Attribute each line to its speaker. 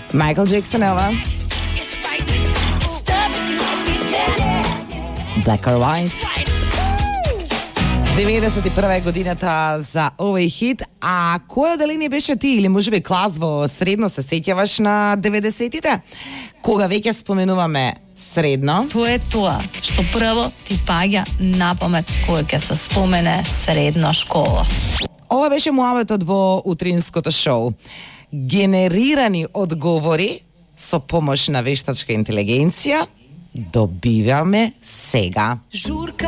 Speaker 1: Michael Jackson, ова. Black or White. 91 е годината за овој хит. А кој одделение беше ти? Или можеби клас во средно се сеќаваш на 90-тите? Кога веќе споменуваме средно?
Speaker 2: Тоа е тоа што прво ти паѓа на памет кога ќе се спомене средна школа.
Speaker 1: Ова беше муабетот во утринското шоу. Генерирани одговори со помош на вештачка интелигенција добиваме сега.